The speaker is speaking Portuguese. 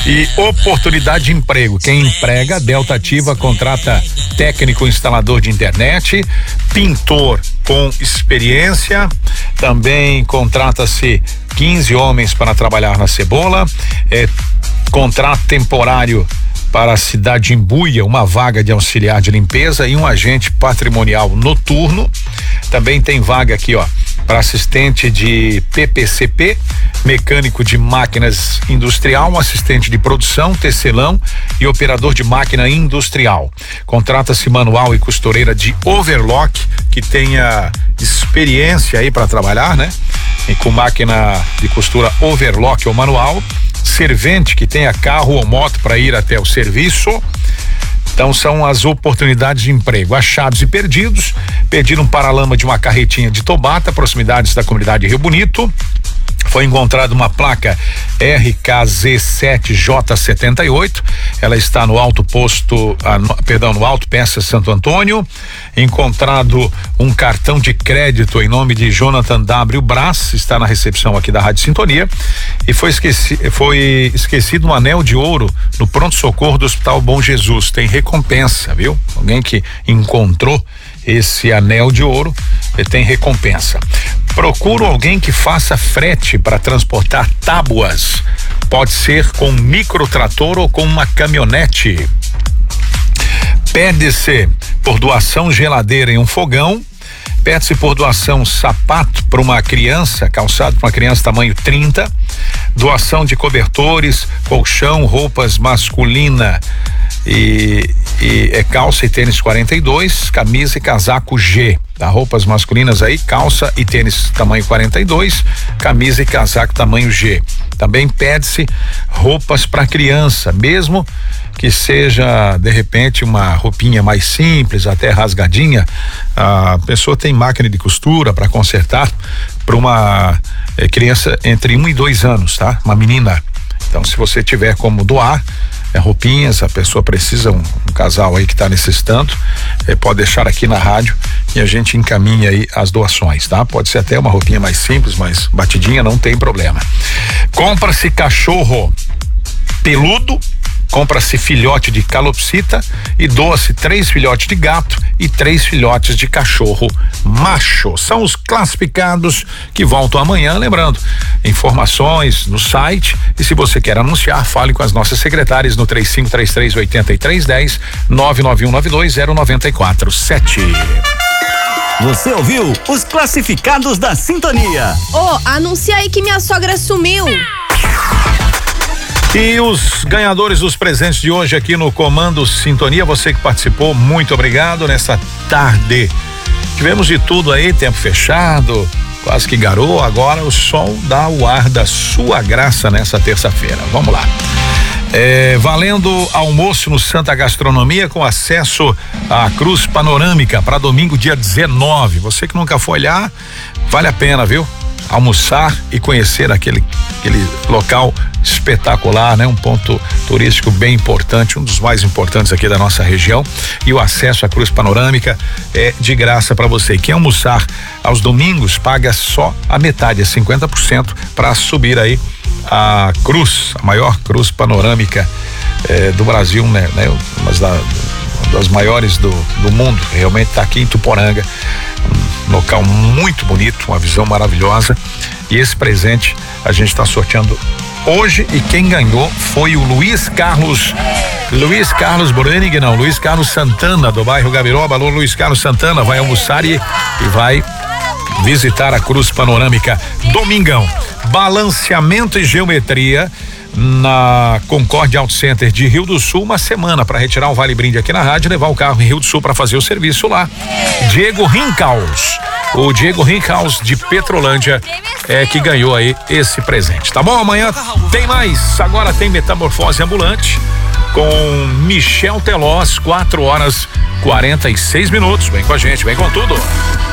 E oportunidade de emprego. Quem emprega, Delta Ativa contrata técnico instalador de internet, pintor com experiência, também contrata-se 15 homens para trabalhar na Cebola, contrato temporário para a cidade de Imbuia, uma vaga de auxiliar de limpeza e um agente patrimonial noturno. Também tem vaga aqui, para assistente de PPCP, mecânico de máquinas industrial, assistente de produção, tecelão e operador de máquina industrial. Contrata-se manual e costureira de overlock que tenha experiência aí para trabalhar, né? E com máquina de costura overlock ou manual. Servente que tenha carro ou moto para ir até o serviço. Então são as oportunidades de emprego. Achados e perdidos. Perdiram um paralama de uma carretinha de Tobata, proximidades da comunidade Rio Bonito. Foi encontrada uma placa RKZ7J78. Ela está no Alto Peça Santo Antônio. Encontrado um cartão de crédito em nome de Jonathan W. Brás, está na recepção aqui da Rádio Sintonia. E foi esquecido um anel de ouro no pronto-socorro do Hospital Bom Jesus. Tem recompensa, viu? Alguém que encontrou esse anel de ouro tem recompensa. Procuro alguém que faça frete para transportar tábuas. Pode ser com microtrator ou com uma caminhonete. Pede-se por doação geladeira em um fogão. Pede-se por doação sapato para uma criança, calçado para uma criança tamanho 30. Doação de cobertores, colchão, roupas masculina e calça e tênis 42, camisa e casaco G. Tá? Roupas masculinas aí, calça e tênis tamanho 42, camisa e casaco tamanho G. Também pede-se roupas para criança, mesmo que seja de repente uma roupinha mais simples, até rasgadinha. A pessoa tem máquina de costura para consertar para uma criança entre 1 e 2 anos, tá? Uma menina. Então, se você tiver como doar roupinhas, a pessoa precisa, um casal aí que está necessitando, pode deixar aqui na rádio e a gente encaminha aí as doações, tá? Pode ser até uma roupinha mais simples, mais batidinha, não tem problema. Compra-se cachorro peludo, compra-se filhote de calopsita e doa-se 3 filhotes de gato e 3 filhotes de cachorro macho. São os classificados que voltam amanhã. Lembrando, informações no site, e se você quer anunciar, fale com as nossas secretárias no 3533-8310, 991920947. Você ouviu os classificados da Sintonia. Anuncia aí que minha sogra sumiu. E os ganhadores dos presentes de hoje aqui no Comando Sintonia, você que participou, muito obrigado nessa tarde. Tivemos de tudo aí, tempo fechado, quase que garou, agora o sol dá o ar da sua graça nessa terça-feira. Vamos lá. Valendo almoço no Santa Gastronomia com acesso à Cruz Panorâmica para domingo, dia 19. Você que nunca foi lá, vale a pena, viu? Almoçar e conhecer aquele local espetacular, né? Um ponto turístico bem importante, um dos mais importantes aqui da nossa região, e o acesso à Cruz Panorâmica é de graça para você. Quem almoçar aos domingos paga só a metade, 50%, para subir aí a cruz, a maior cruz panorâmica do Brasil, né? Uma das maiores do mundo, realmente está aqui em Tuporanga, um local muito bonito, uma visão maravilhosa, e esse presente a gente está sorteando hoje, e quem ganhou foi o Luiz Carlos Brunig, não, Luiz Carlos Santana, do bairro Gabiroba. Alô, Luiz Carlos Santana, vai almoçar e vai visitar a Cruz Panorâmica domingão. Balanceamento e geometria na Concórdia Auto Center de Rio do Sul, uma semana para retirar um vale brinde aqui na rádio e levar o carro em Rio do Sul para fazer o serviço lá. Diego Rincaus, o Diego Rincaus de Petrolândia que ganhou aí esse presente, tá bom? Amanhã tem mais, agora tem Metamorfose Ambulante com Michel Telós, 4h46. Vem com a gente, vem com tudo.